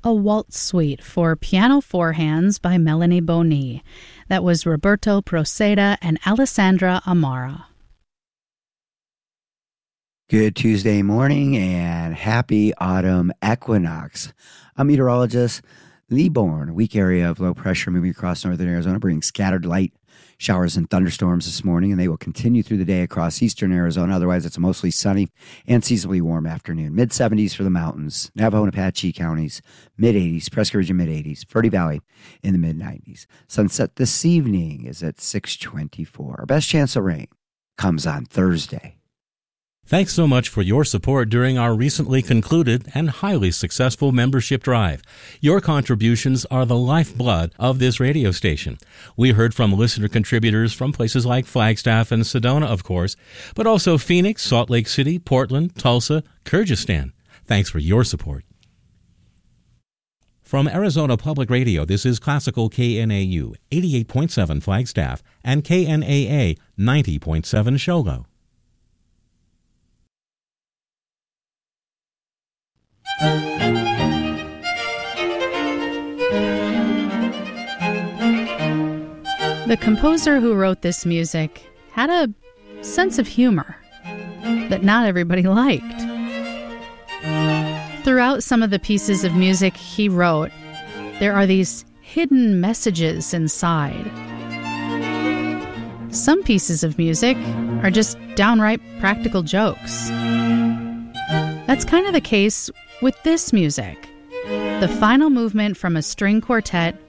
a waltz suite for piano four hands by Melanie Boni. That was Roberto Proceda and Alessandra Amara. Good Tuesday morning and happy autumn equinox. I'm meteorologist Lee Bourne. A weak area of low pressure moving across northern Arizona brings scattered light showers and thunderstorms this morning, and they will continue through the day across eastern Arizona. Otherwise, it's a mostly sunny and seasonably warm afternoon. Mid-70s for the mountains, Navajo and Apache counties, mid-80s, Prescott Region mid-80s, Verde Valley in the mid-90s. Sunset this evening is at 6:24. Our best chance of rain comes on Thursday. Thanks so much for your support during our recently concluded and highly successful membership drive. Your contributions are the lifeblood of this radio station. We heard from listener contributors from places like Flagstaff and Sedona, of course, but also Phoenix, Salt Lake City, Portland, Tulsa, Kyrgyzstan. Thanks for your support. From Arizona Public Radio, this is Classical KNAU 88.7 Flagstaff and KNAA 90.7 Shogo. The composer who wrote this music had a sense of humor that not everybody liked. Throughout some of the pieces of music he wrote, there are these hidden messages inside. Some pieces of music are just downright practical jokes. That's kind of the case with this music. The final movement from a string quartet